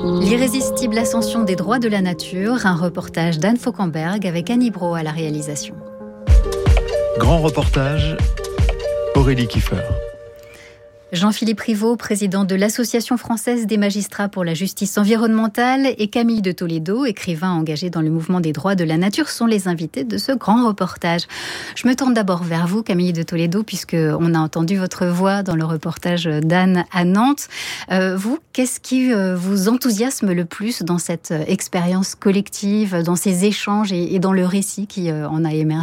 L'irrésistible ascension des droits de la nature, un reportage d'Anne Fauquemberg avec Annie Brault à la réalisation. Grand reportage, Aurélie Kiefer. Jean-Philippe Rivaud, président de l'Association française des magistrats pour la justice environnementale, et Camille de Toledo, écrivain engagé dans le mouvement des droits de la nature, sont les invités de ce grand reportage. Je me tourne d'abord vers vous, Camille de Toledo, puisqu'on a entendu votre voix dans le reportage d'Anne à Nantes. Vous, qu'est-ce qui vous enthousiasme le plus dans cette expérience collective, dans ces échanges et dans le récit qui en a émergé ?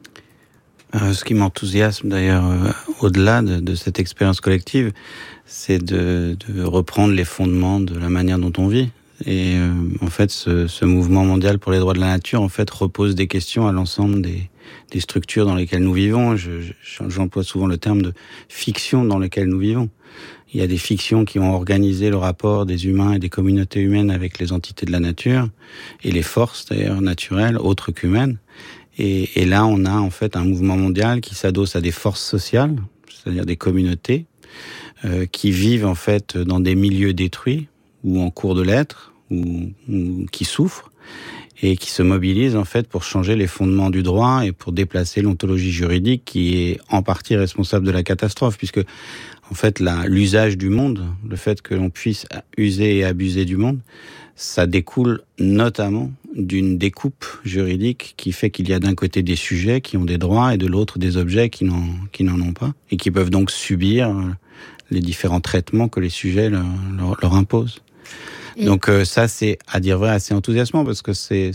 Ce qui m'enthousiasme d'ailleurs, au-delà de cette expérience collective, c'est de reprendre les fondements de la manière dont on vit. Et en fait, ce mouvement mondial pour les droits de la nature, en fait, repose des questions à l'ensemble des structures dans lesquelles nous vivons. J'emploie souvent le terme de fiction dans lesquelles nous vivons. Il y a des fictions qui ont organisé le rapport des humains et des communautés humaines avec les entités de la nature, et les forces d'ailleurs naturelles, autres qu'humaines. Et là, on a en fait un mouvement mondial qui s'adosse à des forces sociales, c'est-à-dire des communautés, qui vivent en fait dans des milieux détruits ou en cours de l'être, ou qui souffrent, et qui se mobilisent en fait pour changer les fondements du droit et pour déplacer l'ontologie juridique qui est en partie responsable de la catastrophe, puisque en fait l'usage du monde, le fait que l'on puisse user et abuser du monde, ça découle notamment d'une découpe juridique qui fait qu'il y a d'un côté des sujets qui ont des droits et de l'autre des objets qui n'en ont pas, et qui peuvent donc subir les différents traitements que les sujets leur imposent. Et donc ça, c'est à dire vrai assez enthousiasmant, parce que c'est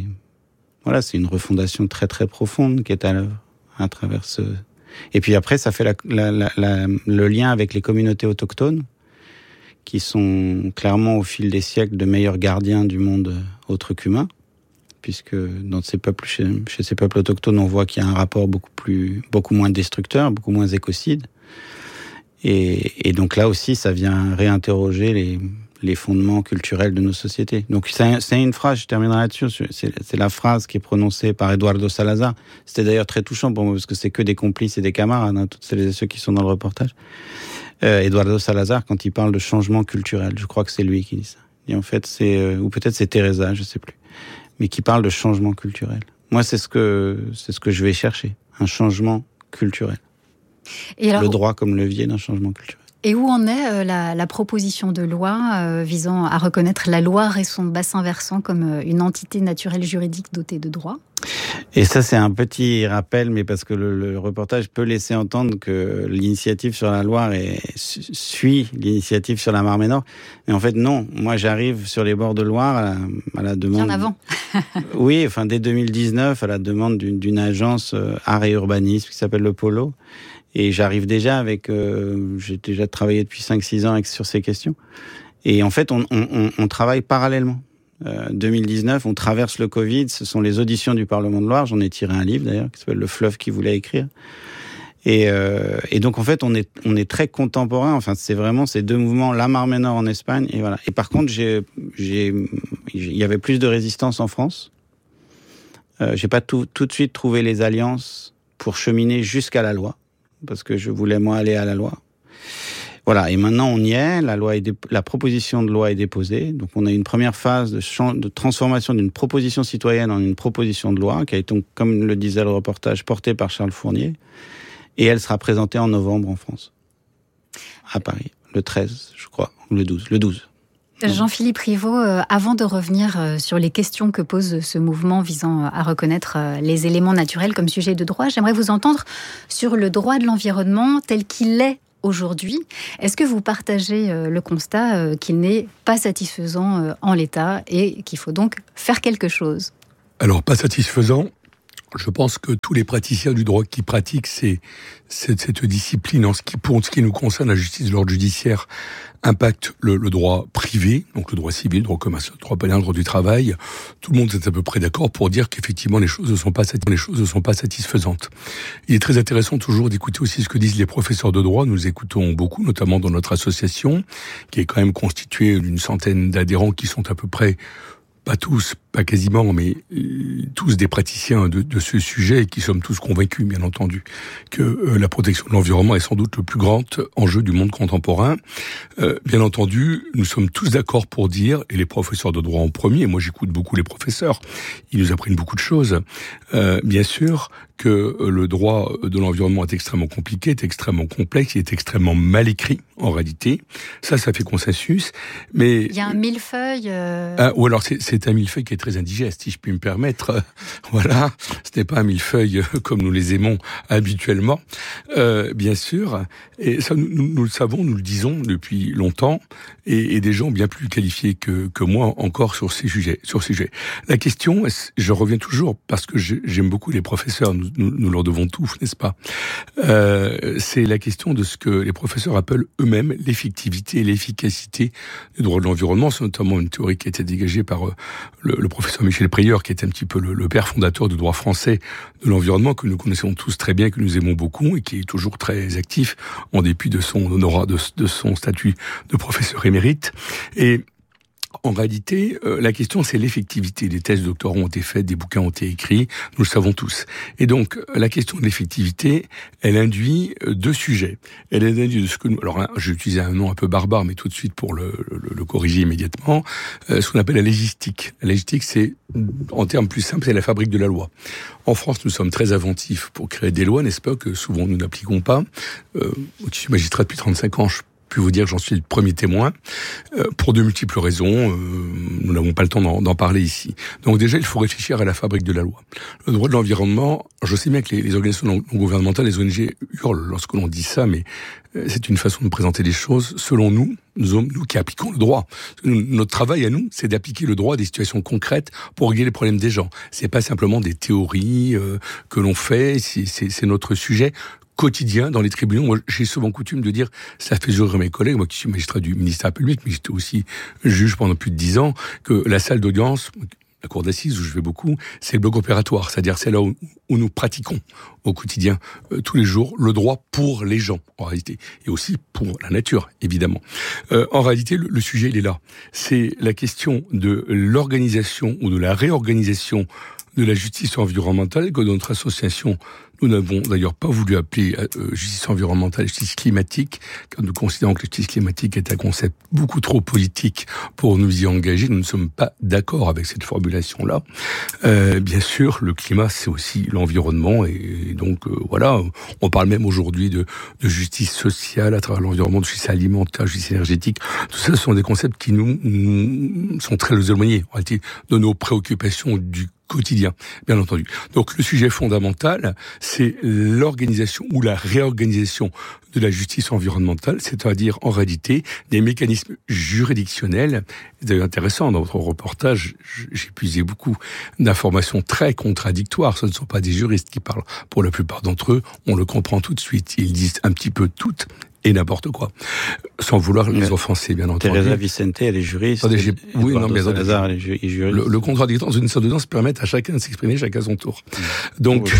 une refondation très très profonde qui est à l'œuvre à travers ce. Et puis après, ça fait le lien avec les communautés autochtones, qui sont clairement au fil des siècles de meilleurs gardiens du monde autre qu'humain, puisque dans ces peuples, chez ces peuples autochtones, on voit qu'il y a un rapport beaucoup moins destructeur, beaucoup moins écocide. Et donc là aussi, ça vient réinterroger les fondements culturels de nos sociétés. Donc c'est une phrase, je terminerai là-dessus, c'est la phrase qui est prononcée par Eduardo Salazar. C'était d'ailleurs très touchant pour moi, parce que c'est que des complices et des camarades, hein, toutes celles et ceux qui sont dans le reportage. Eduardo Salazar, quand il parle de changement culturel, je crois que c'est lui qui dit ça. Et en fait, ou peut-être c'est Teresa, je sais plus, mais qui parle de changement culturel. Moi, c'est ce que je vais chercher, un changement culturel. Et alors, le droit comme levier d'un changement culturel. Et où en est la proposition de loi visant à reconnaître la Loire et son bassin versant comme une entité naturelle juridique dotée de droits ? Et ça, c'est un petit rappel, mais parce que le reportage peut laisser entendre que l'initiative sur la Loire suit l'initiative sur la Marne-et-Nord. Mais en fait, non. Moi, j'arrive sur les bords de Loire à la demande. Bien avant. Oui, enfin, dès 2019, à la demande d'une agence art et urbanisme qui s'appelle le Polo. Et j'arrive déjà j'ai déjà travaillé depuis 5-6 ans sur ces questions. Et en fait, on travaille parallèlement. 2019, on traverse le Covid, ce sont les auditions du Parlement de Loire, j'en ai tiré un livre d'ailleurs, qui s'appelle Le fleuve qui voulait écrire. Et donc en fait, on est très contemporain, enfin c'est vraiment ces deux mouvements, la Marne-et-Nord en Espagne, et voilà. Et par contre, il y avait plus de résistance en France. J'ai pas tout de suite trouvé les alliances pour cheminer jusqu'à la loi, parce que je voulais moi aller à la loi. Voilà, et maintenant on y est, la proposition de loi est déposée, donc on a une première phase de transformation d'une proposition citoyenne en une proposition de loi, qui a été, comme le disait le reportage, portée par Charles Fournier, et elle sera présentée en novembre en France, à Paris, le 13, je crois, ou le 12. Jean-Philippe Rivaud, avant de revenir sur les questions que pose ce mouvement visant à reconnaître les éléments naturels comme sujet de droit, j'aimerais vous entendre sur le droit de l'environnement tel qu'il est aujourd'hui. Est-ce que vous partagez le constat qu'il n'est pas satisfaisant en l'état et qu'il faut donc faire quelque chose ? Alors, pas satisfaisant, je pense que tous les praticiens du droit qui pratiquent cette discipline, pour ce qui nous concerne, la justice de l'ordre judiciaire, impacte le droit privé, donc le droit civil, le droit commun, le droit pénal, le droit du travail. Tout le monde est à peu près d'accord pour dire qu'effectivement les choses ne sont pas satisfaisantes. Il est très intéressant toujours d'écouter aussi ce que disent les professeurs de droit. Nous les écoutons beaucoup, notamment dans notre association, qui est quand même constituée d'une centaine d'adhérents qui sont à peu près, pas tous, pas quasiment, mais tous des praticiens de ce sujet et qui sommes tous convaincus, bien entendu, que la protection de l'environnement est sans doute le plus grand enjeu du monde contemporain. Bien entendu, nous sommes tous d'accord pour dire, et les professeurs de droit en premier, moi j'écoute beaucoup les professeurs, ils nous apprennent beaucoup de choses, bien sûr que le droit de l'environnement est extrêmement compliqué, est extrêmement complexe, il est extrêmement mal écrit, en réalité. Ça fait consensus, mais... Il y a un millefeuille... ou alors c'est un millefeuille qui est très indigeste, si je puis me permettre. Voilà, ce n'est pas un millefeuille comme nous les aimons habituellement, bien sûr. Et ça, nous le savons, nous le disons depuis longtemps, et des gens bien plus qualifiés que moi encore sur ces sujets. La question, je reviens toujours, parce que j'aime beaucoup les professeurs, nous leur devons tout, n'est-ce pas ? C'est la question de ce que les professeurs appellent eux-mêmes l'effectivité et l'efficacité du droit de l'environnement. C'est notamment une théorie qui a été dégagée par le professeur Michel Prieur, qui est un petit peu le père fondateur du droit français de l'environnement, que nous connaissons tous très bien, que nous aimons beaucoup, et qui est toujours très actif, en dépit de son honorat, de son statut de professeur émérite. Et en réalité, la question, c'est l'effectivité. Des thèses de doctorat ont été faites, des bouquins ont été écrits, nous le savons tous. Et donc, la question de l'effectivité, elle induit deux sujets. Elle induit de ce que nous... Alors là, j'ai utilisé un nom un peu barbare, mais tout de suite pour le corriger immédiatement, ce qu'on appelle la légistique. La légistique, c'est, en termes plus simples, c'est la fabrique de la loi. En France, nous sommes très inventifs pour créer des lois, n'est-ce pas, que souvent nous n'appliquons pas. Je suis magistrat depuis 35 ans, je peux vous dire que j'en suis le premier témoin, pour de multiples raisons. Nous n'avons pas le temps d'en parler ici. Donc déjà, il faut réfléchir à la fabrique de la loi. Le droit de l'environnement, je sais bien que les organisations non gouvernementales, les ONG, hurlent lorsque l'on dit ça, mais c'est une façon de présenter les choses. Selon nous qui appliquons le droit. Notre travail à nous, c'est d'appliquer le droit à des situations concrètes pour régler les problèmes des gens. C'est pas simplement des théories que l'on fait, c'est notre sujet quotidien dans les tribunaux. Moi, j'ai souvent coutume de dire, ça fait sourire mes collègues, moi qui suis magistrat du ministère public, mais j'étais aussi juge pendant plus de 10 ans, que la salle d'audience, la cour d'assises où je vais beaucoup, c'est le bloc opératoire, c'est-à-dire c'est là où nous pratiquons au quotidien, tous les jours, le droit pour les gens, en réalité, et aussi pour la nature, évidemment. En réalité, le sujet, il est là. C'est la question de l'organisation ou de la réorganisation de la justice environnementale que notre association, nous n'avons d'ailleurs pas voulu appeler justice environnementale, justice climatique, car nous considérons que la justice climatique est un concept beaucoup trop politique pour nous y engager. Nous ne sommes pas d'accord avec cette formulation-là. Bien sûr, le climat, c'est aussi l'environnement, et donc voilà, on parle même aujourd'hui de justice sociale à travers l'environnement, de justice alimentaire, de justice énergétique. Tout ça, ce sont des concepts qui nous sont très éloignés, en réalité, de nos préoccupations du quotidien, bien entendu. Donc le sujet fondamental, c'est l'organisation ou la réorganisation de la justice environnementale, c'est-à-dire en réalité des mécanismes juridictionnels. C'est intéressant, dans votre reportage, j'ai puisé beaucoup d'informations très contradictoires. Ce ne sont pas des juristes qui parlent. Pour la plupart d'entre eux, on le comprend tout de suite. Ils disent un petit peu tout et n'importe quoi, sans vouloir les offenser, bien entendu. Teresa Vicente, elle est juriste. Oui, non, mais Salazar, elle est juriste. Le contradictoire dans une salle d'audience permet à chacun de s'exprimer, chacun à son tour. Donc,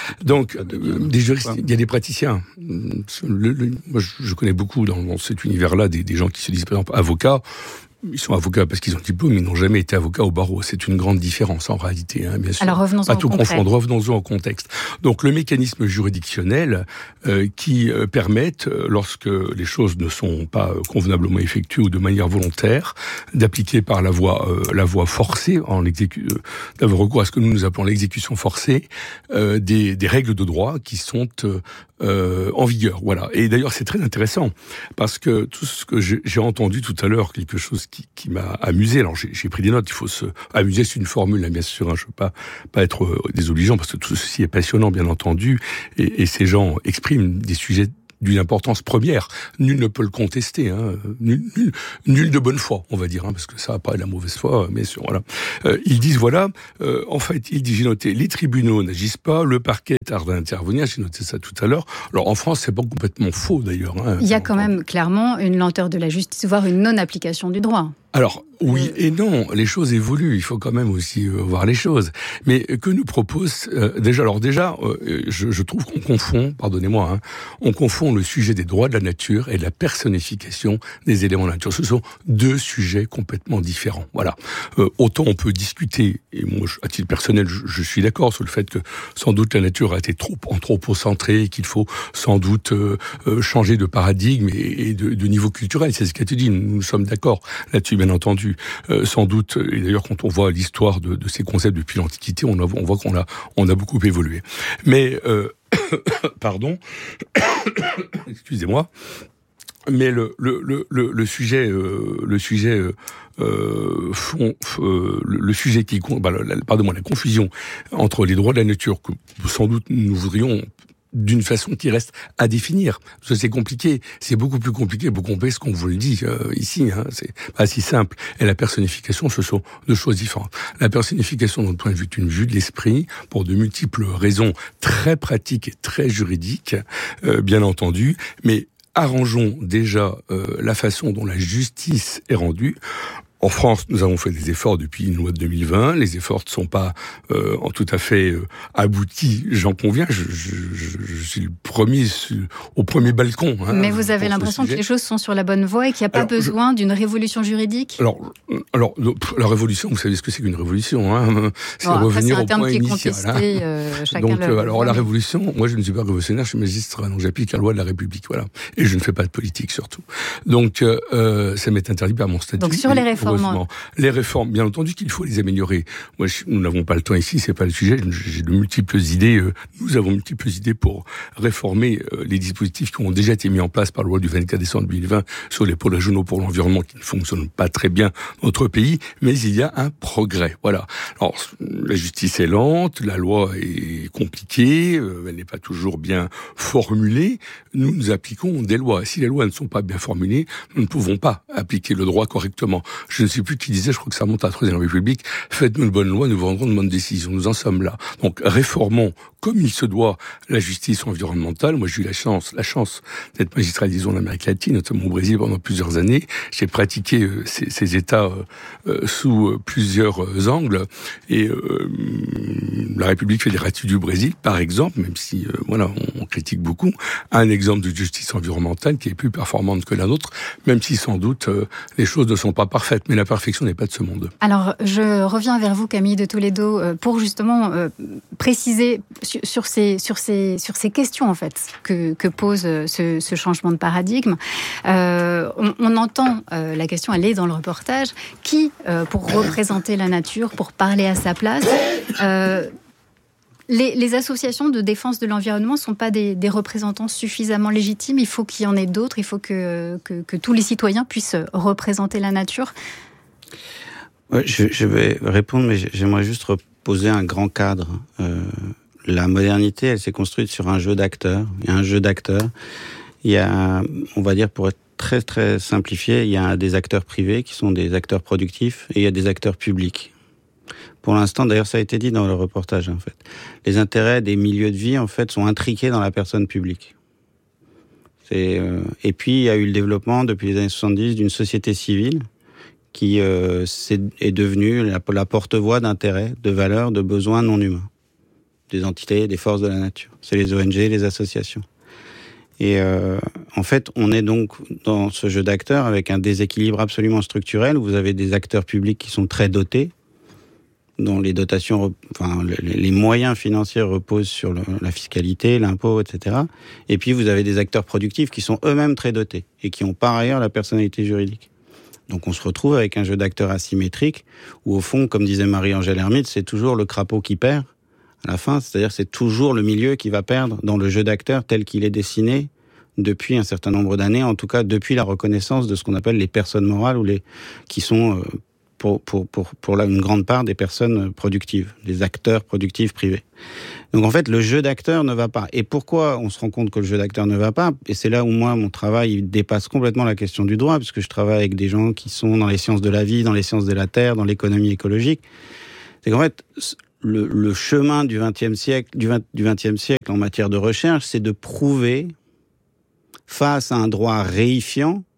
des juristes, il y a des praticiens. Moi, je connais beaucoup dans cet univers-là des gens qui se disent, par exemple, avocats. Ils sont avocats parce qu'ils ont le diplôme, mais ils n'ont jamais été avocats au barreau. C'est une grande différence en réalité, hein, bien sûr. Alors revenons-en pas tout confondre, revenons-en au contexte. Donc le mécanisme juridictionnel qui permettent, lorsque les choses ne sont pas convenablement effectuées ou de manière volontaire, d'appliquer par la voie forcée, d'avoir recours à ce que nous appelons l'exécution forcée, des règles de droit qui sont en vigueur. Voilà. Et d'ailleurs, c'est très intéressant parce que tout ce que j'ai entendu tout à l'heure, quelque chose qui m'a amusé. Alors, j'ai pris des notes. Il faut se amuser, c'est une formule, hein, bien sûr. Hein, je veux pas être désobligeant parce que tout ceci est passionnant, bien entendu. Et ces gens expriment des sujets d'une importance première. Nul ne peut le contester. Hein. Nul de bonne foi, on va dire, hein, parce que ça n'a pas de la mauvaise foi, bien sûr. Voilà. Ils disent, voilà, en fait, j'ai noté, les tribunaux n'agissent pas, le parquet tarde à intervenir, j'ai noté ça tout à l'heure. Alors, en France, c'est pas complètement faux, d'ailleurs. Hein, il y a quand même, clairement, une lenteur de la justice, voire une non-application du droit. Alors, Oui et non, les choses évoluent, il faut quand même aussi voir les choses. Mais que nous propose déjà, je trouve qu'on confond, pardonnez-moi, on confond le sujet des droits de la nature et de la personnification des éléments de la nature. Ce sont deux sujets complètement différents. Voilà. Autant on peut discuter, et moi, à titre personnel, je suis d'accord sur le fait que sans doute la nature a été trop anthropocentrée et qu'il faut sans doute changer de paradigme et de niveau culturel. C'est ce qu'a été dit. Nous sommes d'accord là-dessus, bien entendu. Sans doute, et d'ailleurs quand on voit l'histoire de ces concepts depuis l'Antiquité, on voit qu'on a beaucoup évolué. Mais pardon, excusez-moi. Mais le sujet la confusion entre les droits de la nature que sans doute nous voudrions d'une façon qui reste à définir. Parce que c'est compliqué, c'est beaucoup plus compliqué, beaucoup plus complexe qu'on vous le dit ici. C'est pas si simple. Et la personnification, ce sont deux choses différentes. La personnification, d'un point de vue, est une vue de l'esprit, pour de multiples raisons très pratiques et très juridiques, bien entendu, mais arrangeons déjà la façon dont la justice est rendue. En France, nous avons fait des efforts depuis une loi de 2020. Les efforts ne sont pas en tout à fait aboutis, j'en conviens. Je suis le premier au premier balcon. Mais vous avez l'impression que les choses sont sur la bonne voie et qu'il n'y a pas besoin d'une révolution juridique ? Alors, la révolution, vous savez ce que c'est qu'une révolution, c'est revenir au point initial. Donc, la révolution, moi je ne suis pas révolutionnaire, je suis magistrat, donc j'applique la loi de la République, voilà. Et je ne fais pas de politique surtout. Donc, ça m'est interdit par mon statut. Donc sur les réformes. Les réformes, bien entendu qu'il faut les améliorer. Moi, nous n'avons pas le temps ici, c'est pas le sujet. J'ai de multiples idées. Nous avons multiples idées pour réformer les dispositifs qui ont déjà été mis en place par la loi du 24 décembre 2020 sur les pôles régionaux pour l'environnement qui ne fonctionnent pas très bien dans notre pays, mais il y a un progrès. Voilà. Alors, la justice est lente, la loi est compliquée, elle n'est pas toujours bien formulée. Nous appliquons des lois. Si les lois ne sont pas bien formulées, nous ne pouvons pas appliquer le droit correctement. Je ne sais plus qui disait, je crois que ça remonte à la Troisième République, faites-nous une bonne loi, nous vous rendrons de bonnes décisions. Nous en sommes là. Donc, réformons comme il se doit la justice environnementale. Moi, j'ai eu la chance d'être magistrat, disons, en Amérique latine, notamment au Brésil pendant plusieurs années. J'ai pratiqué ces États sous plusieurs angles. Et la République fédérative du Brésil, par exemple, même si, on critique beaucoup, a un exemple de justice environnementale qui est plus performante que la nôtre, même si sans doute les choses ne sont pas parfaites, mais la perfection n'est pas de ce monde. Alors, je reviens vers vous, Camille de Toledo, pour justement préciser sur ces questions en fait que pose ce changement de paradigme. On entend la question, elle est dans le reportage, qui pour représenter la nature, pour parler à sa place. Les associations de défense de l'environnement ne sont pas des représentants suffisamment légitimes. Il faut qu'il y en ait d'autres. Il faut que tous les citoyens puissent représenter la nature. Ouais, je vais répondre, mais j'aimerais juste reposer un grand cadre. La modernité, elle s'est construite sur un jeu d'acteurs. Il y a un jeu d'acteurs. Il y a, on va dire, pour être très très simplifié, il y a des acteurs privés qui sont des acteurs productifs et il y a des acteurs publics. Pour l'instant, d'ailleurs, ça a été dit dans le reportage, en fait. Les intérêts des milieux de vie, en fait, sont intriqués dans la personne publique. Et puis, il y a eu le développement, depuis les années 70, d'une société civile qui est devenue la porte-voix d'intérêts, de valeurs, de besoins non humains. Des entités, des forces de la nature. C'est les ONG, les associations. Et en fait, on est donc dans ce jeu d'acteurs avec un déséquilibre absolument structurel où vous avez des acteurs publics qui sont très dotés, dont les dotations, les moyens financiers reposent sur la fiscalité, l'impôt, etc. Et puis vous avez des acteurs productifs qui sont eux-mêmes très dotés et qui ont par ailleurs la personnalité juridique. Donc on se retrouve avec un jeu d'acteurs asymétrique où au fond, comme disait Marie-Angèle Hermite, c'est toujours le crapaud qui perd à la fin, c'est-à-dire c'est toujours le milieu qui va perdre dans le jeu d'acteurs tel qu'il est dessiné depuis un certain nombre d'années, en tout cas depuis la reconnaissance de ce qu'on appelle les personnes morales ou qui sont pour là une grande part des personnes productives, des acteurs productifs privés. Donc en fait, le jeu d'acteurs ne va pas. Et pourquoi on se rend compte que le jeu d'acteurs ne va pas ? Et c'est là où moi, mon travail dépasse complètement la question du droit, puisque je travaille avec des gens qui sont dans les sciences de la vie, dans les sciences de la terre, dans l'économie écologique. C'est qu'en fait, le chemin du XXe siècle en matière de recherche, c'est de prouver, face à un droit réifiant,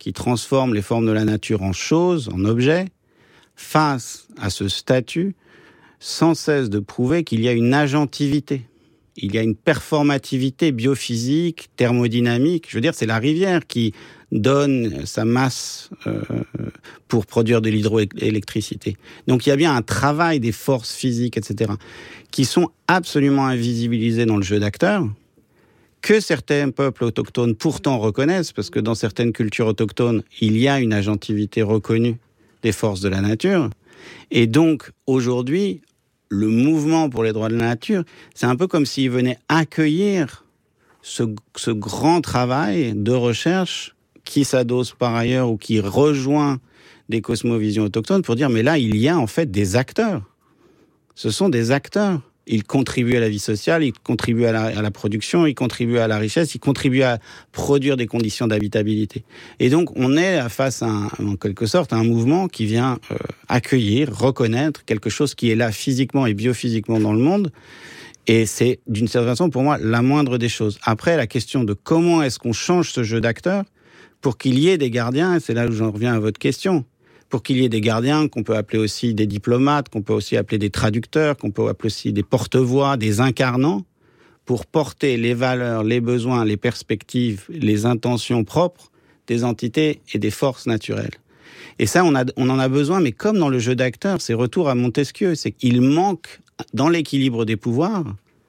qui transforme les formes de la nature en choses, en objets, face à ce statut, sans cesse de prouver qu'il y a une agentivité. Il y a une performativité biophysique, thermodynamique. Je veux dire, c'est la rivière qui donne sa masse pour produire de l'hydroélectricité. Donc il y a bien un travail des forces physiques, etc., qui sont absolument invisibilisées dans le jeu d'acteurs, que certains peuples autochtones pourtant reconnaissent, parce que dans certaines cultures autochtones, il y a une agentivité reconnue des forces de la nature. Et donc, aujourd'hui, le mouvement pour les droits de la nature, c'est un peu comme s'il venait accueillir ce grand travail de recherche qui s'adosse par ailleurs ou qui rejoint des cosmovisions autochtones pour dire, mais là, il y a en fait des acteurs. Ce sont des acteurs. Ils contribuent à la vie sociale, ils contribuent à la production, ils contribuent à la richesse, ils contribuent à produire des conditions d'habitabilité. Et donc, on est face à, en quelque sorte, à un mouvement qui vient accueillir, reconnaître quelque chose qui est là physiquement et biophysiquement dans le monde. Et c'est, d'une certaine façon, pour moi, la moindre des choses. Après, la question de comment est-ce qu'on change ce jeu d'acteurs pour qu'il y ait des gardiens, et c'est là où j'en reviens à votre question, pour qu'il y ait des gardiens qu'on peut appeler aussi des diplomates, qu'on peut aussi appeler des traducteurs, qu'on peut appeler aussi des porte-voix, des incarnants, pour porter les valeurs, les besoins, les perspectives, les intentions propres des entités et des forces naturelles. Et ça, on en a besoin, mais comme dans le jeu d'acteurs, c'est retour à Montesquieu, c'est qu'il manque, dans l'équilibre des pouvoirs,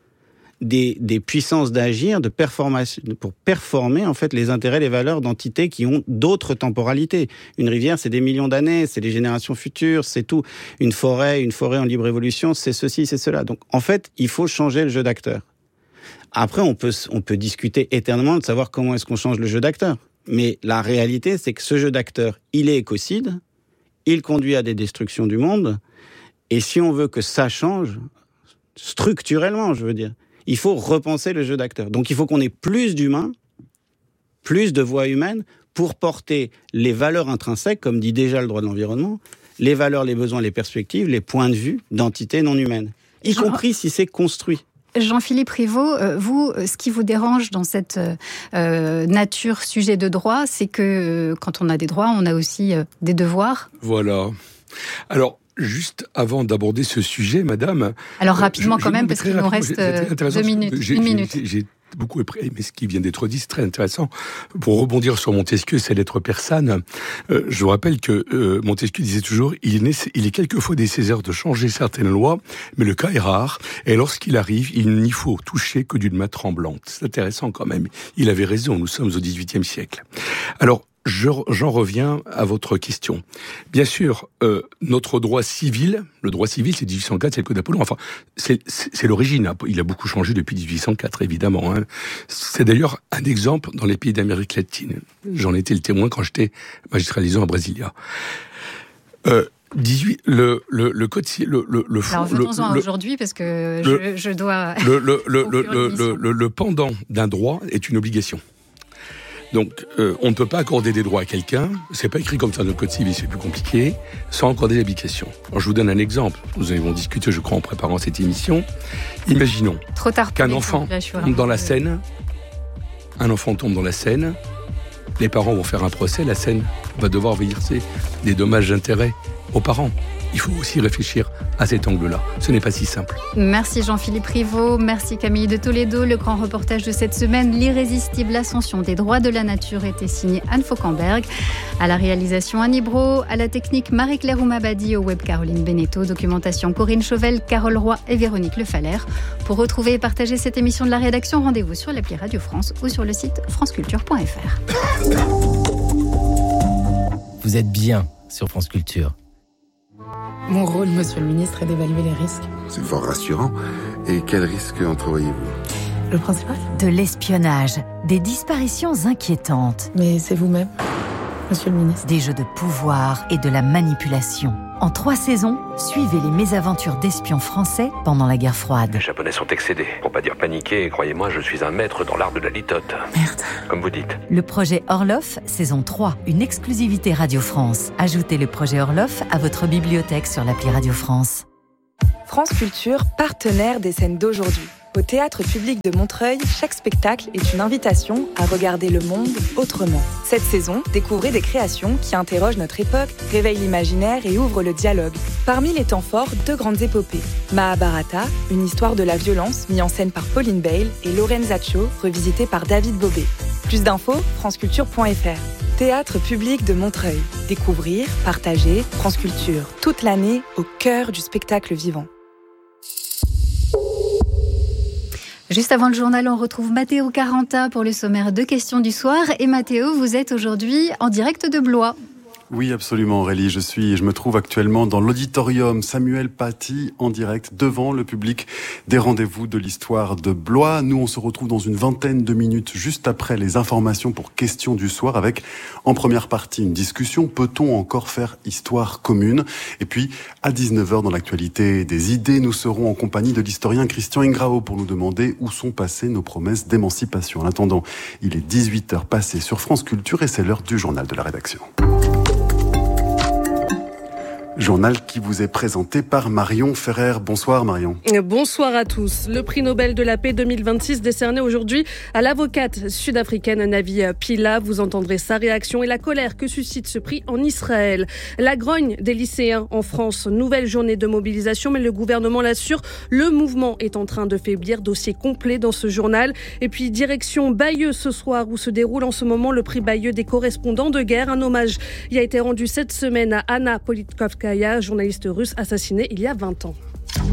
des puissances d'agir, pour performer en fait les intérêts, les valeurs d'entités qui ont d'autres temporalités. Une rivière, c'est des millions d'années, c'est les générations futures, c'est tout. Une forêt en libre évolution, c'est ceci, c'est cela. Donc en fait, il faut changer le jeu d'acteurs. Après, on peut discuter éternellement de savoir comment est-ce qu'on change le jeu d'acteurs. Mais la réalité, c'est que ce jeu d'acteurs, il est écocide, il conduit à des destructions du monde, et si on veut que ça change, structurellement, je veux dire, il faut repenser le jeu d'acteurs. Donc il faut qu'on ait plus d'humains, plus de voix humaines pour porter les valeurs intrinsèques, comme dit déjà le droit de l'environnement, les valeurs, les besoins, les perspectives, les points de vue d'entités non humaines, y compris si c'est construit. Jean-Philippe Prévost, vous, ce qui vous dérange dans cette nature sujet de droit, c'est que quand on a des droits, on a aussi des devoirs. Voilà. Alors, juste avant d'aborder ce sujet, madame... Alors rapidement quand même, parce qu'il nous reste 2 minutes. Une minute. J'ai beaucoup aimé ce qui vient d'être dit, c'est très intéressant. Pour rebondir sur Montesquieu, c'est l'être persane. Je vous rappelle que Montesquieu disait toujours, il est quelquefois nécessaire de changer certaines lois, mais le cas est rare, et lorsqu'il arrive, il n'y faut toucher que d'une main tremblante. C'est intéressant quand même. Il avait raison, nous sommes au XVIIIe siècle. Alors, j'en reviens à votre question. Bien sûr, notre droit civil, le droit civil, c'est 1804, c'est le Code d'Apollon. Enfin, c'est l'origine. Il a beaucoup changé depuis 1804, évidemment. Hein. C'est d'ailleurs un exemple dans les pays d'Amérique latine. J'en étais le témoin quand j'étais magistrat de liaison à Brasilia. Le code Alors venons-en à aujourd'hui parce que je dois. Le pendant d'un droit est une obligation. Donc, on ne peut pas accorder des droits à quelqu'un, c'est pas écrit comme ça dans le code civil, c'est plus compliqué, sans accorder l'application. Alors, je vous donne un exemple. Nous avons discuté, je crois, en préparant cette émission. Imaginons qu'un enfant tombe dans la Seine. Un enfant tombe dans la Seine. Les parents vont faire un procès. La Seine va devoir verser des dommages d'intérêt aux parents. Il faut aussi réfléchir à cet angle-là. Ce n'est pas si simple. Merci Jean-Philippe Prévost, merci Camille de Toledo. Le grand reportage de cette semaine, l'irrésistible ascension des droits de la nature, était signé Anne Fauquemberg. À la réalisation Annie Brault, à la technique Marie-Claire Oumabadi, au web Caroline Beneteau, documentation Corinne Chauvel, Carole Roy et Véronique Lefalaire. Pour retrouver et partager cette émission de la rédaction, rendez-vous sur l'appli Radio France ou sur le site franceculture.fr. Vous êtes bien sur France Culture. Mon rôle, monsieur le ministre, est d'évaluer les risques. C'est fort rassurant. Et quels risques entrevoyez-vous ? Le principal ? De l'espionnage, des disparitions inquiétantes. Mais c'est vous-même, monsieur le ministre. Des jeux de pouvoir et de la manipulation. En 3 saisons, suivez les mésaventures d'espions français pendant la guerre froide. Les Japonais sont excédés, pour pas dire paniqués, et croyez-moi, je suis un maître dans l'art de la litote. Merde. Comme vous dites. Le projet Orloff, saison 3, une exclusivité Radio France. Ajoutez le projet Orloff à votre bibliothèque sur l'appli Radio France. France Culture, partenaire des scènes d'aujourd'hui. Au Théâtre Public de Montreuil, chaque spectacle est une invitation à regarder le monde autrement. Cette saison, découvrez des créations qui interrogent notre époque, réveillent l'imaginaire et ouvrent le dialogue. Parmi les temps forts, 2 grandes épopées. Mahabharata, une histoire de la violence mise en scène par Pauline Bale, et Lorenzaccio, revisité par David Bobet. Plus d'infos, franceculture.fr. Théâtre Public de Montreuil. Découvrir, partager, France Culture. Toute l'année, au cœur du spectacle vivant. Juste avant le journal, on retrouve Matteo Caranta pour le sommaire de questions du soir. Et Matteo, vous êtes aujourd'hui en direct de Blois. Oui, absolument Aurélie, je me trouve actuellement dans l'auditorium Samuel Paty en direct devant le public des rendez-vous de l'histoire de Blois. Nous, on se retrouve dans une vingtaine de minutes juste après les informations pour questions du soir avec en première partie une discussion. Peut-on encore faire histoire commune? Et puis à 19h dans l'actualité des idées, nous serons en compagnie de l'historien Christian Ingrao pour nous demander où sont passées nos promesses d'émancipation. En attendant, il est 18h passé sur France Culture et c'est l'heure du journal de la rédaction. Journal qui vous est présenté par Marion Ferrer. Bonsoir Marion. Bonsoir à tous. Le prix Nobel de la paix 2026 décerné aujourd'hui à l'avocate sud-africaine Navi Pillay. Vous entendrez sa réaction et la colère que suscite ce prix en Israël. La grogne des lycéens en France. Nouvelle journée de mobilisation, mais le gouvernement l'assure, le mouvement est en train de faiblir. Dossier complet dans ce journal. Et puis direction Bayeux ce soir où se déroule en ce moment le prix Bayeux des correspondants de guerre. Un hommage y a été rendu cette semaine à Anna Politkovskaya, journaliste russe assassinée il y a 20 ans.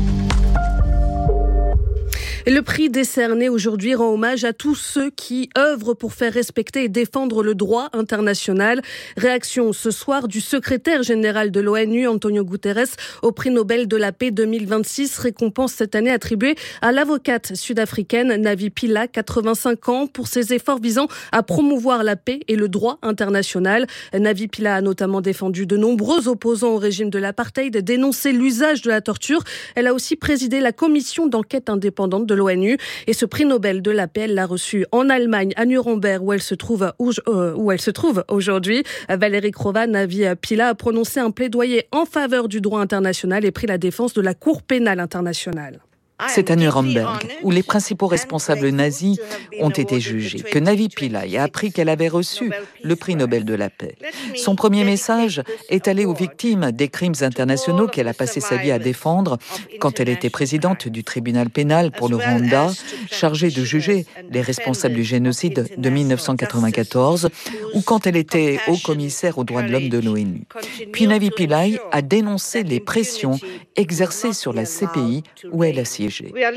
Le prix décerné aujourd'hui rend hommage à tous ceux qui œuvrent pour faire respecter et défendre le droit international. Réaction ce soir du secrétaire général de l'ONU, Antonio Guterres, au prix Nobel de la paix 2026, récompense cette année attribuée à l'avocate sud-africaine Navi Pillay, 85 ans, pour ses efforts visant à promouvoir la paix et le droit international. Navi Pillay a notamment défendu de nombreux opposants au régime de l'apartheid, dénoncé l'usage de la torture. Elle a aussi présidé la commission d'enquête indépendante de l'ONU. Et ce prix Nobel de la paix, elle l'a reçu en Allemagne, à Nuremberg, où elle se trouve aujourd'hui. Valérie Crova, Navi Pillay a prononcé un plaidoyer en faveur du droit international et pris la défense de la Cour pénale internationale. C'est à Nuremberg, où les principaux responsables nazis ont été jugés, que Navi Pillay a appris qu'elle avait reçu le prix Nobel de la paix. Son premier message est allé aux victimes des crimes internationaux qu'elle a passé sa vie à défendre quand elle était présidente du tribunal pénal pour le Rwanda, chargée de juger les responsables du génocide de 1994, ou quand elle était haut-commissaire aux droits de l'homme de l'ONU. Puis Navi Pillay a dénoncé les pressions exercées sur la CPI où elle a siégé.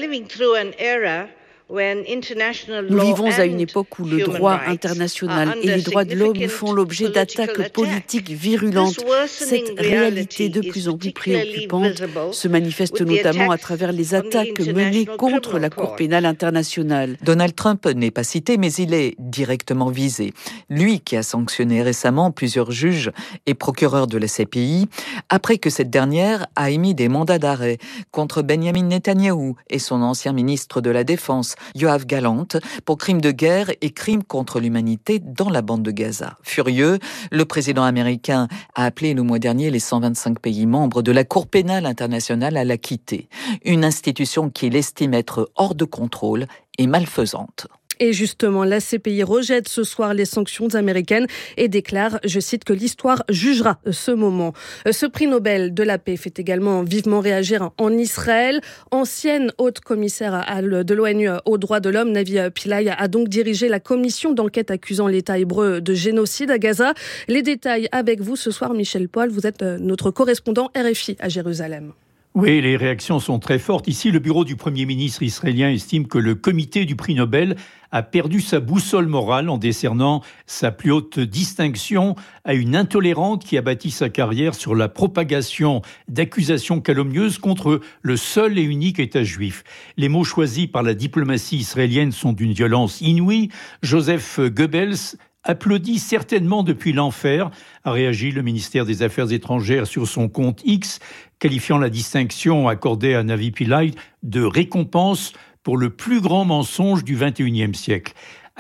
Nous vivons à une époque où le droit international et les droits de l'homme font l'objet d'attaques politiques virulentes. Cette réalité de plus en plus préoccupante se manifeste notamment à travers les attaques menées contre la Cour pénale internationale. Donald Trump n'est pas cité, mais il est directement visé. Lui qui a sanctionné récemment plusieurs juges et procureurs de la CPI, après que cette dernière a émis des mandats d'arrêt contre Benjamin Netanyahou et son ancien ministre de la Défense, Yoav Gallant, pour crimes de guerre et crimes contre l'humanité dans la bande de Gaza. Furieux, le président américain a appelé le mois dernier les 125 pays membres de la Cour pénale internationale à la quitter, une institution qu'il estime être hors de contrôle et malfaisante. Et justement, la CPI rejette ce soir les sanctions américaines et déclare, je cite, que l'histoire jugera ce moment. Ce prix Nobel de la paix fait également vivement réagir en Israël. Ancienne haute commissaire de l'ONU aux droits de l'homme, Navi Pillay a donc dirigé la commission d'enquête accusant l'État hébreu de génocide à Gaza. Les détails avec vous ce soir, Michel Paul. Vous êtes notre correspondant RFI à Jérusalem. Oui, les réactions sont très fortes. Ici, le bureau du Premier ministre israélien estime que le comité du prix Nobel a perdu sa boussole morale en décernant sa plus haute distinction à une intolérante qui a bâti sa carrière sur la propagation d'accusations calomnieuses contre le seul et unique État juif. Les mots choisis par la diplomatie israélienne sont d'une violence inouïe. Joseph Goebbels applaudit certainement depuis l'enfer, a réagi le ministère des Affaires étrangères sur son compte X, qualifiant la distinction accordée à Navi Pillay de récompense pour le plus grand mensonge du XXIe siècle.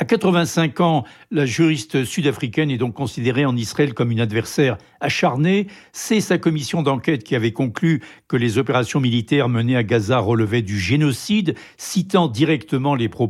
À 85 ans, la juriste sud-africaine est donc considérée en Israël comme une adversaire acharnée. C'est sa commission d'enquête qui avait conclu que les opérations militaires menées à Gaza relevaient du génocide, citant directement les propos